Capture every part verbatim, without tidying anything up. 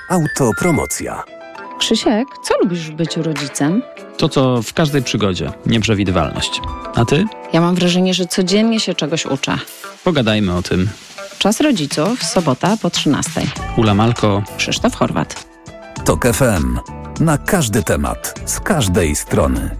Autopromocja. Krzysiek, co lubisz w byciu rodzicem? To, co w każdej przygodzie. Nieprzewidywalność. A ty? Ja mam wrażenie, że codziennie się czegoś uczę. Pogadajmy o tym. Czas rodziców, sobota po trzynastej. Ula Malko. Krzysztof Horwat. Tok F M. Na każdy temat. Z każdej strony.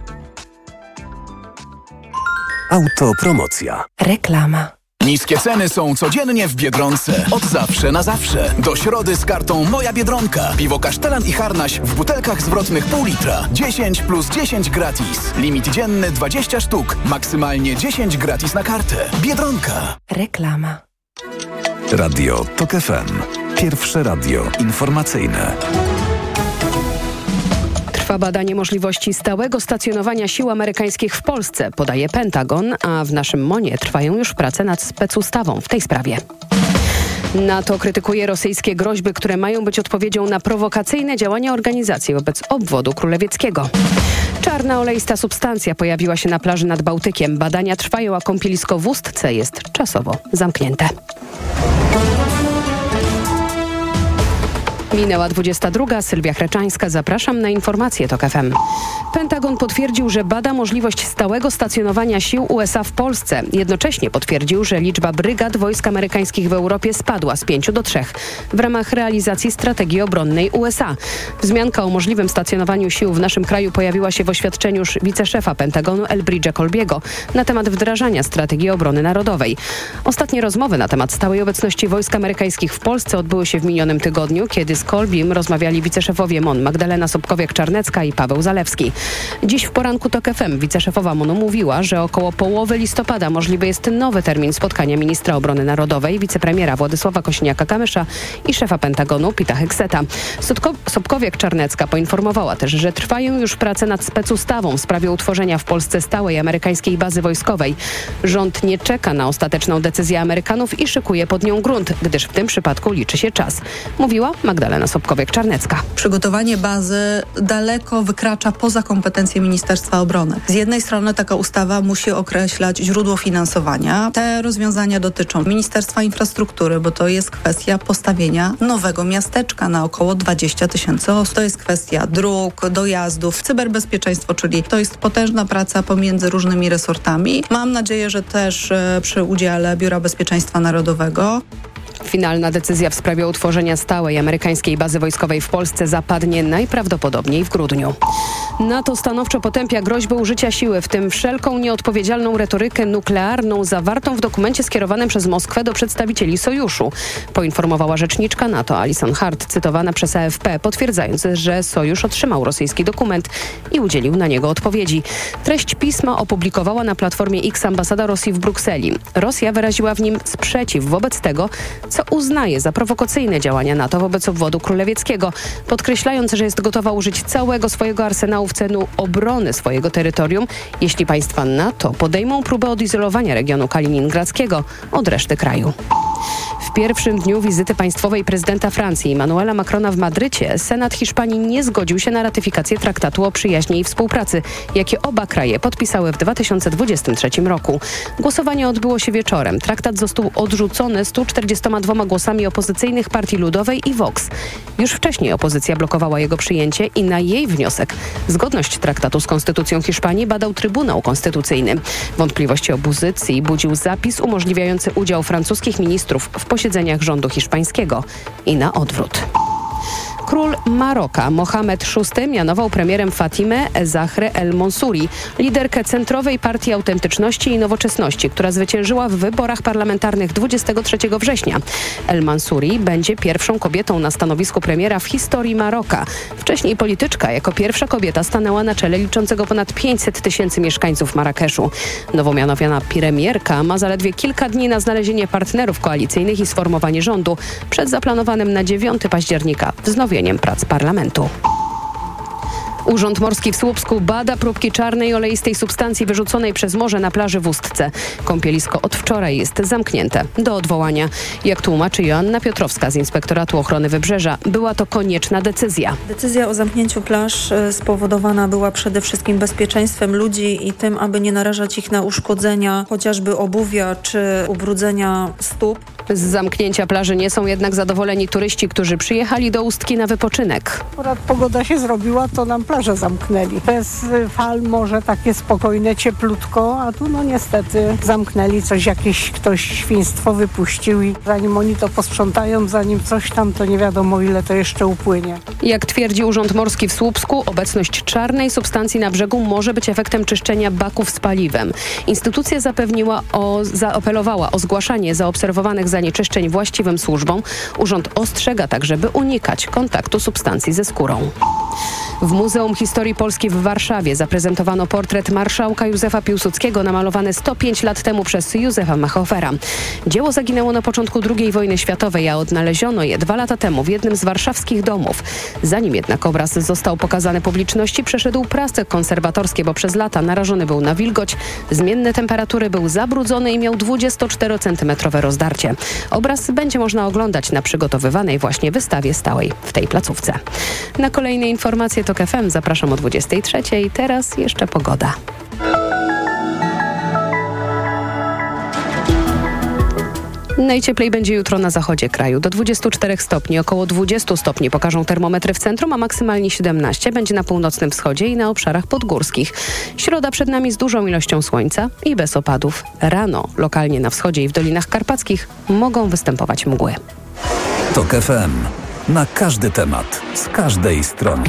Autopromocja. Reklama. Niskie ceny są codziennie w Biedronce. Od zawsze na zawsze. Do środy z kartą Moja Biedronka. Piwo Kasztelan i Harnaś w butelkach zwrotnych pół litra. dziesięć plus dziesięć gratis. Limit dzienny dwadzieścia sztuk. Maksymalnie dziesięć gratis na kartę. Biedronka. Reklama. Radio Tok F M. Pierwsze radio informacyjne. Trwa badanie możliwości stałego stacjonowania sił amerykańskich w Polsce, podaje Pentagon, a w naszym MONie trwają już prace nad specustawą w tej sprawie. NATO krytykuje rosyjskie groźby, które mają być odpowiedzią na prowokacyjne działania organizacji wobec obwodu królewieckiego. Czarna oleista substancja pojawiła się na plaży nad Bałtykiem. Badania trwają, a kąpielisko w Ustce jest czasowo zamknięte. Minęła dwudziesta druga. Sylwia Chreczańska. Zapraszam na informacje Tok F M. Pentagon potwierdził, że bada możliwość stałego stacjonowania sił U S A w Polsce. Jednocześnie potwierdził, że liczba brygad wojsk amerykańskich w Europie spadła z pięciu do trzech w ramach realizacji strategii obronnej U S A. Wzmianka o możliwym stacjonowaniu sił w naszym kraju pojawiła się w oświadczeniu wiceszefa Pentagonu Elbridge'a Colbiego na temat wdrażania strategii obrony narodowej. Ostatnie rozmowy na temat stałej obecności wojsk amerykańskich w Polsce odbyły się w minionym tygodniu, kiedy z Colbim rozmawiali wiceszefowie M O N Magdalena Sobkowiak-Czarnecka i Paweł Zalewski. Dziś w poranku Tok F M wiceszefowa M O N-u mówiła, że około połowy listopada możliwy jest nowy termin spotkania ministra obrony narodowej, wicepremiera Władysława Kosiniaka-Kamysza i szefa Pentagonu Pita Hegseta. Sobkowiak-Czarnecka poinformowała też, że trwają już prace nad specustawą w sprawie utworzenia w Polsce stałej amerykańskiej bazy wojskowej. Rząd nie czeka na ostateczną decyzję Amerykanów i szykuje pod nią grunt, gdyż w tym przypadku liczy się czas. Mówiła Magdalena Sobkowiak-Czarnecka. Przygotowanie bazy daleko wykracza poza kompetencje Ministerstwa Obrony. Z jednej strony taka ustawa musi określać źródło finansowania. Te rozwiązania dotyczą Ministerstwa Infrastruktury, bo to jest kwestia postawienia nowego miasteczka na około dwadzieścia tysięcy osób. To jest kwestia dróg, dojazdów, cyberbezpieczeństwo, czyli to jest potężna praca pomiędzy różnymi resortami. Mam nadzieję, że też e, przy udziale Biura Bezpieczeństwa Narodowego. Finalna decyzja w sprawie utworzenia stałej amerykańskiej bazy wojskowej w Polsce zapadnie najprawdopodobniej w grudniu. NATO stanowczo potępia groźbę użycia siły, w tym wszelką nieodpowiedzialną retorykę nuklearną zawartą w dokumencie skierowanym przez Moskwę do przedstawicieli sojuszu, poinformowała rzeczniczka NATO Alison Hart, cytowana przez A F P, potwierdzając, że sojusz otrzymał rosyjski dokument i udzielił na niego odpowiedzi. Treść pisma opublikowała na platformie X ambasada Rosji w Brukseli. Rosja wyraziła w nim sprzeciw wobec tego, co uznaje za prowokacyjne działania NATO wobec obwodu królewieckiego, podkreślając, że jest gotowa użyć całego swojego arsenału w celu obrony swojego terytorium, jeśli państwa NATO podejmą próbę odizolowania regionu kaliningradzkiego od reszty kraju. W pierwszym dniu wizyty państwowej prezydenta Francji Emmanuela Macrona w Madrycie Senat Hiszpanii nie zgodził się na ratyfikację traktatu o przyjaźni i współpracy, jakie oba kraje podpisały w dwa tysiące dwudziestym trzecim roku. Głosowanie odbyło się wieczorem. Traktat został odrzucony stu czterdziestoma dwoma głosami opozycyjnych Partii Ludowej i Vox. Już wcześniej opozycja blokowała jego przyjęcie i na jej wniosek zgodność traktatu z konstytucją Hiszpanii badał Trybunał Konstytucyjny. Wątpliwości opozycji budził zapis umożliwiający udział francuskich ministrów w posiedzeniach rządu hiszpańskiego i na odwrót. Król Maroka Mohamed szósty mianował premierem Fatimę Zahrę El Monsuri, liderkę Centrowej Partii Autentyczności i Nowoczesności, która zwyciężyła w wyborach parlamentarnych dwudziestego trzeciego września. El Mansuri będzie pierwszą kobietą na stanowisku premiera w historii Maroka. Wcześniej polityczka jako pierwsza kobieta stanęła na czele liczącego ponad pięćset tysięcy mieszkańców Marrakeszu. Nowo mianowana premierka ma zaledwie kilka dni na znalezienie partnerów koalicyjnych i sformowanie rządu przed zaplanowanym na dziewiątego października wznowieniem prac parlamentu. Urząd Morski w Słupsku bada próbki czarnej oleistej substancji wyrzuconej przez morze na plaży w Ustce. Kąpielisko od wczoraj jest zamknięte do odwołania. Jak tłumaczy Joanna Piotrowska z Inspektoratu Ochrony Wybrzeża, była to konieczna decyzja. Decyzja o zamknięciu plaż spowodowana była przede wszystkim bezpieczeństwem ludzi i tym, aby nie narażać ich na uszkodzenia chociażby obuwia czy ubrudzenia stóp. Z zamknięcia plaży nie są jednak zadowoleni turyści, którzy przyjechali do Ustki na wypoczynek. Akurat pogoda się zrobiła, to nam plażę zamknęli. Bez fal, morze takie spokojne, cieplutko, a tu no niestety zamknęli coś, jakieś ktoś świństwo wypuścił i zanim oni to posprzątają, zanim coś tam, to nie wiadomo ile to jeszcze upłynie. Jak twierdzi Urząd Morski w Słupsku, obecność czarnej substancji na brzegu może być efektem czyszczenia baków z paliwem. Instytucja zapewniła o, zaapelowała o zgłaszanie zaobserwowanych zanieczyszczeń właściwym służbom. Urząd ostrzega także, by unikać kontaktu substancji ze skórą. W Muzeum Historii Polski w Warszawie zaprezentowano portret marszałka Józefa Piłsudskiego namalowany sto pięć lat temu przez Józefa Machofera. Dzieło zaginęło na początku drugiej wojny światowej, a odnaleziono je dwa lata temu w jednym z warszawskich domów. Zanim jednak obraz został pokazany publiczności, przeszedł prace konserwatorskie, bo przez lata narażony był na wilgoć, zmienne temperatury, był zabrudzony i miał dwudziestoczterocentymetrowe rozdarcie. Obraz będzie można oglądać na przygotowywanej właśnie wystawie stałej w tej placówce. Na kolejne informacje TOK F M zapraszam o dwudziestej trzeciej. Teraz jeszcze pogoda. Najcieplej będzie jutro na zachodzie kraju. Do dwudziestu czterech stopni, około dwudziestu stopni pokażą termometry w centrum, a maksymalnie siedemnaście będzie na północnym wschodzie i na obszarach podgórskich. Środa przed nami z dużą ilością słońca i bez opadów. Rano lokalnie na wschodzie i w Dolinach Karpackich mogą występować mgły. TOK F M. Na każdy temat, z każdej strony.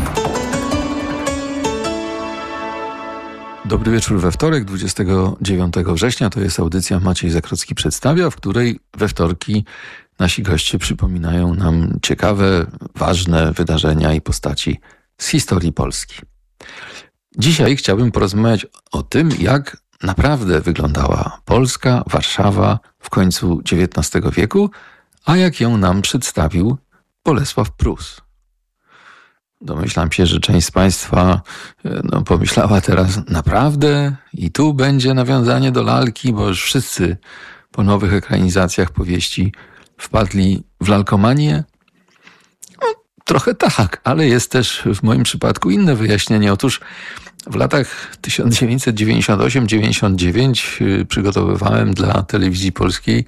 Dobry wieczór we wtorek, dwudziestego dziewiątego września. To jest audycja Maciej Zakrocki przedstawia, w której we wtorki nasi goście przypominają nam ciekawe, ważne wydarzenia i postaci z historii Polski. Dzisiaj chciałbym porozmawiać o tym, jak naprawdę wyglądała Polska, Warszawa w końcu dziewiętnastego wieku, a jak ją nam przedstawił Bolesław Prus. Domyślam się, że część z Państwa no, pomyślała teraz naprawdę i tu będzie nawiązanie do lalki, bo już wszyscy po nowych ekranizacjach powieści wpadli w lalkomanię. No, trochę tak, ale jest też w moim przypadku inne wyjaśnienie. Otóż w latach tysiąc dziewięćset dziewięćdziesiąt osiem dziewięćdziesiąt dziewięć przygotowywałem dla Telewizji Polskiej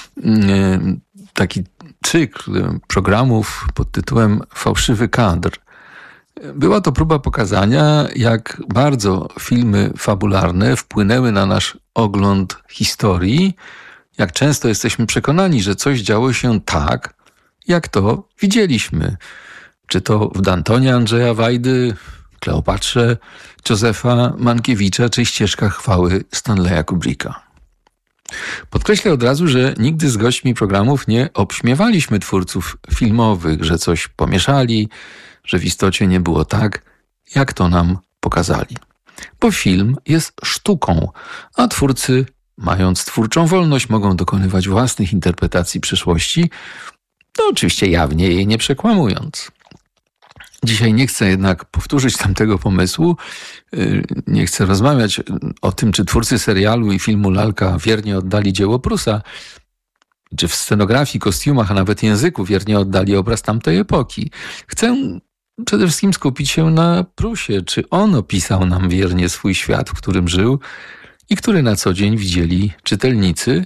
taki cykl programów pod tytułem Fałszywy kadr. Była to próba pokazania, jak bardzo filmy fabularne wpłynęły na nasz ogląd historii, jak często jesteśmy przekonani, że coś działo się tak, jak to widzieliśmy. Czy to w Dantonie Andrzeja Wajdy, Kleopatrze Józefa Mankiewicza, czy Ścieżkach chwały Stanleya Kubricka. Podkreślę od razu, że nigdy z gośćmi programów nie obśmiewaliśmy twórców filmowych, że coś pomieszali, że w istocie nie było tak, jak to nam pokazali. Bo film jest sztuką, a twórcy, mając twórczą wolność, mogą dokonywać własnych interpretacji przyszłości, no oczywiście jawnie jej nie przekłamując. Dzisiaj nie chcę jednak powtórzyć tamtego pomysłu. Nie chcę rozmawiać o tym, czy twórcy serialu i filmu Lalka wiernie oddali dzieło Prusa, czy w scenografii, kostiumach, a nawet języku wiernie oddali obraz tamtej epoki. Chcę przede wszystkim skupić się na Prusie. Czy on opisał nam wiernie swój świat, w którym żył i który na co dzień widzieli czytelnicy?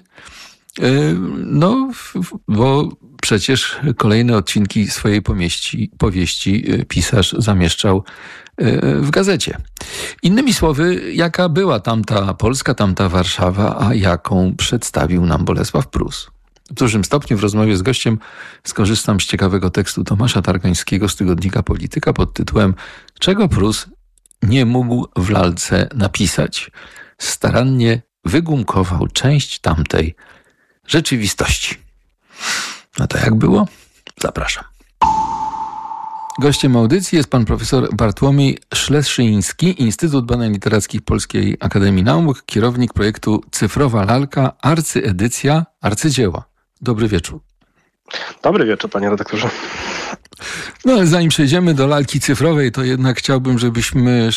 No, bo przecież kolejne odcinki swojej powieści, powieści pisarz zamieszczał w gazecie. Innymi słowy, jaka była tamta Polska, tamta Warszawa, a jaką przedstawił nam Bolesław Prus. W dużym stopniu w rozmowie z gościem skorzystam z ciekawego tekstu Tomasza Targańskiego z tygodnika Polityka pod tytułem „Czego Prus nie mógł w lalce napisać? Starannie wygumkował część tamtej rzeczywistości”. No to jak było? Zapraszam. Gościem audycji jest pan profesor Bartłomiej Szleszyński, Instytut Badań Literackich Polskiej Akademii Nauk, kierownik projektu Cyfrowa Lalka, arcyedycja, arcydzieła. Dobry wieczór. Dobry wieczór, panie redaktorze. No ale zanim przejdziemy do lalki cyfrowej, to jednak chciałbym, żebyśmy